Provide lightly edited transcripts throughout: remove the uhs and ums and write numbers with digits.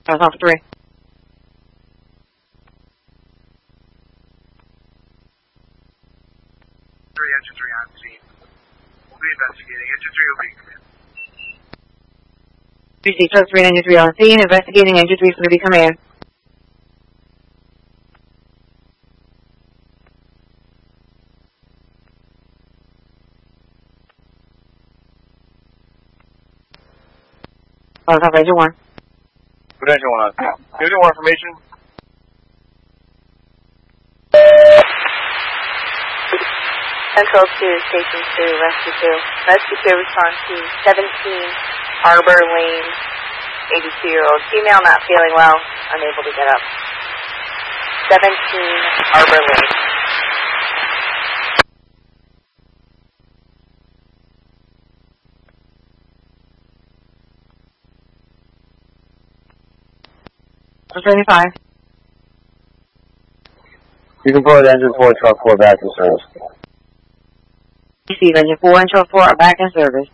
That's off 3. Engine 3 on scene. We'll be investigating. Engine 3 will be command. 3C truck 3 and Engine 3 on scene. Investigating Engine 3 is going to be command. Off Engine 1. Good Engine 1 on scene. Give me more information. Central to Station 2, Rescue 2. Rescue 2 respond to 17 Arbor Lane, 82-year-old female not feeling well, unable to get up. 17 Arbor Lane. That's 25. You can put Engine 4 Truck 4 back in service. Receive Engine 4 and Truck 4 are back in service.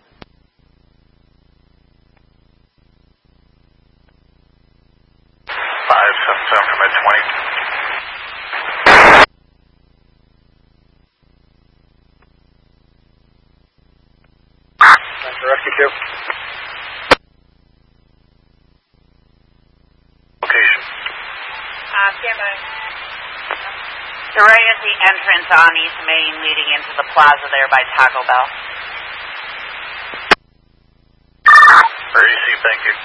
From at 20. Thanks for Rescue 2. Location. Stand by. They're right at the entrance on East Main leading into the plaza there by Taco Bell. Receive, thank you.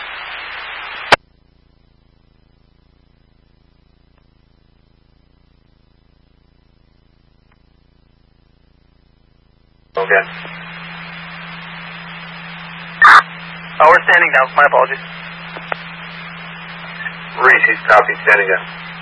Okay. Oh, we're standing down. My apologies. Receive, copy, standing down.